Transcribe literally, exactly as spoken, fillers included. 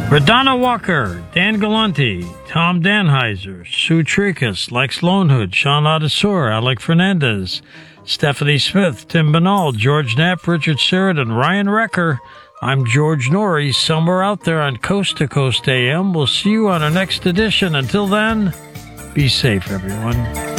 Radonna Walker, Dan Galante, Tom Danheiser, Sue Tricus, Lex Lonehood, Sean Adesor, Alec Fernandez, Stephanie Smith, Tim Banal, George Knapp, Richard Sheridan, Ryan Recker. I'm George Norrie, somewhere out there on Coast to Coast A M. We'll see you on our next edition. Until then, be safe, everyone.